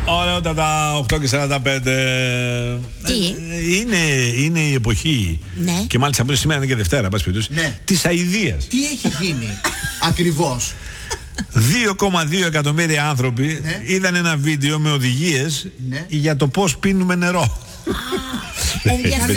Ωραία, τα 8:45. Τι? Είναι η εποχή. Ναι. Και μάλιστα από σήμερα είναι και Δευτέρα, πας περιπτώσει. Ναι. Της αηδίας. Τι έχει γίνει ακριβώς? 2,2 εκατομμύρια άνθρωποι είδαν ένα βίντεο με οδηγίες για το πώς πίνουμε νερό. Ενδιαφέρον.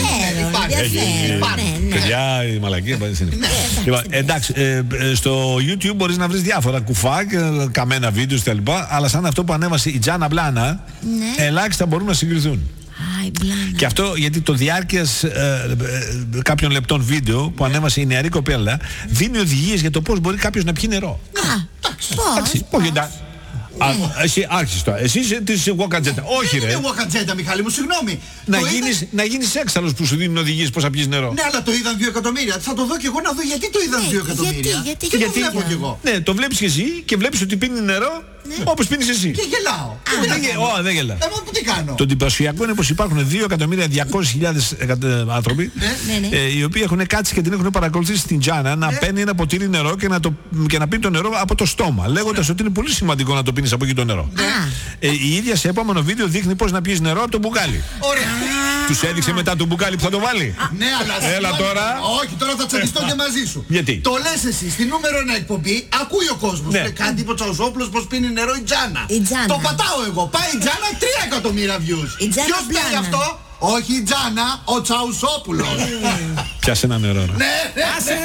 Παιδιά, η μαλακία πάει συνεχώς. Εντάξει, στο YouTube μπορείς να βρεις διάφορα κουφάκ, καμένα βίντεο κτλ. Αλλά σαν αυτό που ανέβασε η Τζάνα Μπλάνα, ελάχιστα μπορούν να συγκριθούν. Και αυτό γιατί το διάρκειας κάποιων λεπτών βίντεο που ανέβασε η νεαρή κοπέλα δίνει οδηγίες για το πώς μπορεί κάποιος να πιει νερό. Πώς? Εσύ άρχισες τώρα. Εσύ είσαι της Wokatζέτα. Όχι, ρε. Είναι Wokatζέτα, Μιχάλη μου, συγγνώμη. Να γίνεις έξαλλος που σου δίνουν οδηγίες πώς θα πιεις νερό. Ναι, αλλά το είδαν 2 εκατομμύρια. Θα το δω κι εγώ να δω γιατί το είδαν 2 εκατομμύρια. Γιατί το βλέπω κι εγώ. Ναι, το βλέπεις και εσύ και βλέπεις ότι πίνει νερό όπως πίνεις εσύ. Και γελάω. Δεν γελά. Τι κάνω? Το εντυπωσιακό είναι πως υπάρχουν 2.200.000 άνθρωποι οι οποίοι έχουν κάτσει και την έχουν παρακολουθήσει στην Τζάνα να παίρνει ένα ποτήρι νερό και να πίνει το νερό από το στόμα, λέγοντας ότι είναι πολύ σημαντικό να το πίνεις από εκεί το νερό. Η ίδια σε επόμενο βίντεο δείχνει πώς να πιεις νερό από το μπουκάλι. Ωραία. Τους έδειξε μετά το μπουκάλι που θα το βάλει. Ναι, αλλά έλα τώρα. Όχι, τώρα θα τσαντιστώ και μαζί σου. Γιατί? Το λες εσύ στη νούμερο 1 εκπομπή, ακούει ο κόσμος. Κάτι είπε ο Τσαουσόπουλος πως πίνει νερό η Τζάνα. Το πατάω εγώ. Πάει η Τζάνα 3 εκατομμύρια views. Ποιος παίρνει αυτό? Όχι η Τζάνα, ο Τσαουσόπουλος. Πιάσε ένα νερό. Ναι.